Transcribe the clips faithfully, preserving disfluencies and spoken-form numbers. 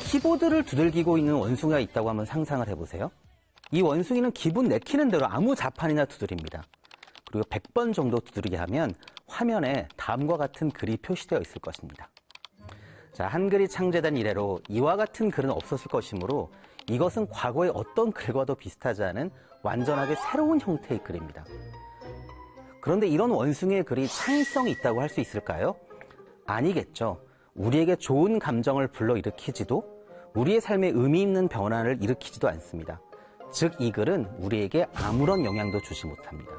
키보드를 두들기고 있는 원숭이가 있다고 한번 상상을 해보세요. 이 원숭이는 기분 내키는 대로 아무 자판이나 두드립니다. 그리고 백 번 정도 두드리게 하면 화면에 다음과 같은 글이 표시되어 있을 것입니다. 자, 한글이 창제된 이래로 이와 같은 글은 없었을 것이므로 이것은 과거의 어떤 글과도 비슷하지 않은 완전하게 새로운 형태의 글입니다. 그런데 이런 원숭이의 글이 창의성이 있다고 할 수 있을까요? 아니겠죠. 우리에게 좋은 감정을 불러일으키지도 우리의 삶에 의미 있는 변화를 일으키지도 않습니다. 즉, 이 글은 우리에게 아무런 영향도 주지 못합니다.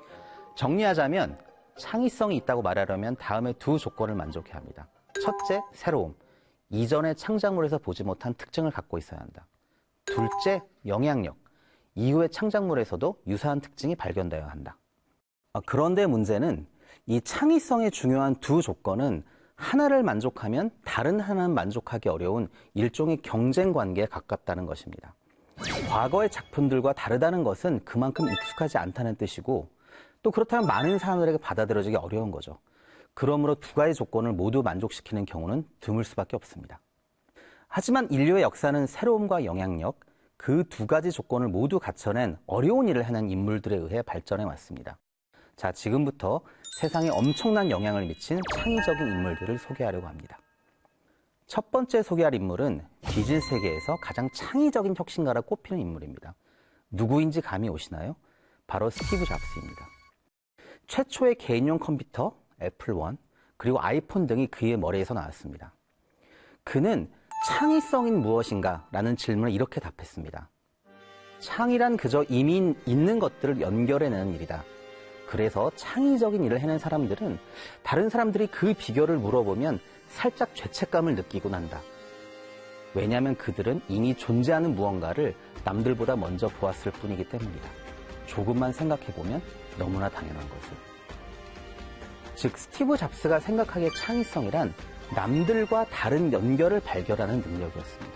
정리하자면 창의성이 있다고 말하려면 다음의 두 조건을 만족해야 합니다. 첫째, 새로움. 이전의 창작물에서 보지 못한 특징을 갖고 있어야 한다. 둘째, 영향력. 이후의 창작물에서도 유사한 특징이 발견되어야 한다. 그런데 문제는 이 창의성의 중요한 두 조건은 하나를 만족하면 다른 하나는 만족하기 어려운 일종의 경쟁 관계에 가깝다는 것입니다. 과거의 작품들과 다르다는 것은 그만큼 익숙하지 않다는 뜻이고, 또 그렇다면 많은 사람들에게 받아들여지기 어려운 거죠. 그러므로 두 가지 조건을 모두 만족시키는 경우는 드물 수밖에 없습니다. 하지만 인류의 역사는 새로움과 영향력, 그 두 가지 조건을 모두 갖춰낸 어려운 일을 해낸 인물들에 의해 발전해 왔습니다. 자, 지금부터 세상에 엄청난 영향을 미친 창의적인 인물들을 소개하려고 합니다. 첫 번째 소개할 인물은 기술 세계에서 가장 창의적인 혁신가라 꼽히는 인물입니다. 누구인지 감이 오시나요? 바로 스티브 잡스입니다. 최초의 개인용 컴퓨터, 애플원, 그리고 아이폰 등이 그의 머리에서 나왔습니다. 그는 창의성인 무엇인가? 라는 질문을 이렇게 답했습니다. 창의란 그저 이미 있는 것들을 연결해내는 일이다. 그래서 창의적인 일을 해낸 사람들은 다른 사람들이 그 비결을 물어보면 살짝 죄책감을 느끼곤 한다. 왜냐하면 그들은 이미 존재하는 무언가를 남들보다 먼저 보았을 뿐이기 때문이다. 조금만 생각해보면 너무나 당연한 것을. 즉, 스티브 잡스가 생각하기에 창의성이란 남들과 다른 연결을 발견하는 능력이었습니다.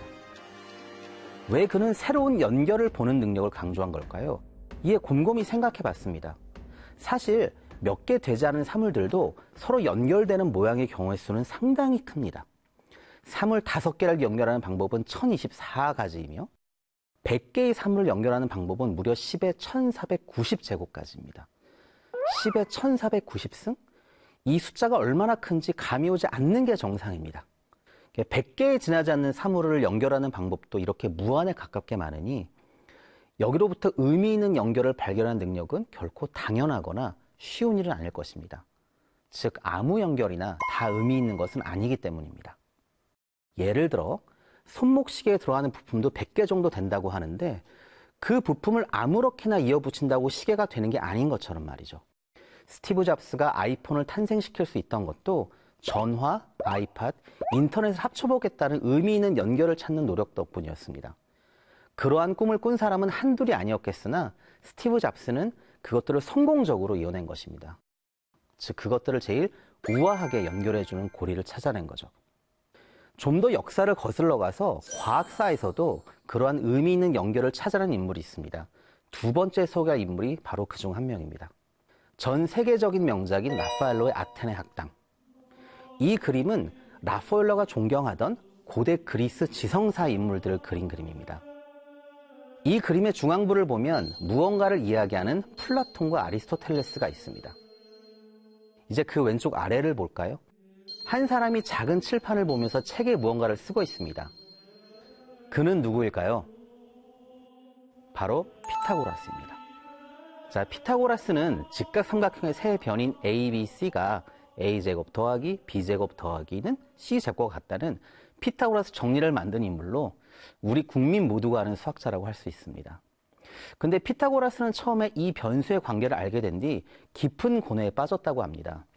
왜 그는 새로운 연결을 보는 능력을 강조한 걸까요? 이에 곰곰이 생각해봤습니다. 사실 몇 개 되지 않은 사물들도 서로 연결되는 모양의 경우의 수는 상당히 큽니다. 사물 다섯 개를 연결하는 방법은 천이십사 가지이며 백 개의 사물을 연결하는 방법은 무려 십의 천사백구십 제곱까지입니다. 십의 천사백구십 승? 이 숫자가 얼마나 큰지 감이 오지 않는 게 정상입니다. 백 개에 지나지 않는 사물을 연결하는 방법도 이렇게 무한에 가깝게 많으니 여기로부터 의미 있는 연결을 발견하는 능력은 결코 당연하거나 쉬운 일은 아닐 것입니다. 즉, 아무 연결이나 다 의미 있는 것은 아니기 때문입니다. 예를 들어 손목시계에 들어가는 부품도 백 개 정도 된다고 하는데 그 부품을 아무렇게나 이어붙인다고 시계가 되는 게 아닌 것처럼 말이죠. 스티브 잡스가 아이폰을 탄생시킬 수 있던 것도 전화, 아이팟, 인터넷을 합쳐보겠다는 의미 있는 연결을 찾는 노력 덕분이었습니다. 그러한 꿈을 꾼 사람은 한둘이 아니었겠으나 스티브 잡스는 그것들을 성공적으로 이어낸 것입니다. 즉, 그것들을 제일 우아하게 연결해주는 고리를 찾아낸 거죠. 좀 더 역사를 거슬러 가서 과학사에서도 그러한 의미 있는 연결을 찾아낸 인물이 있습니다. 두 번째 소개할 인물이 바로 그중 한 명입니다. 전 세계적인 명작인 라파엘로의 아테네 학당. 이 그림은 라파엘로가 존경하던 고대 그리스 지성사 인물들을 그린 그림입니다. 이 그림의 중앙부를 보면 무언가를 이야기하는 플라톤과 아리스토텔레스가 있습니다. 이제 그 왼쪽 아래를 볼까요? 한 사람이 작은 칠판을 보면서 책에 무언가를 쓰고 있습니다. 그는 누구일까요? 바로 피타고라스입니다. 자, 피타고라스는 직각삼각형의 세 변인 A, B, C가 A제곱 더하기 B제곱 더하기는 C제곱과 같다는 피타고라스 정리를 만든 인물로 우리 국민 모두가 아는 수학자라고 할 수 있습니다. 근데 피타고라스는 처음에 이 변수의 관계를 알게 된 뒤 깊은 고뇌에 빠졌다고 합니다.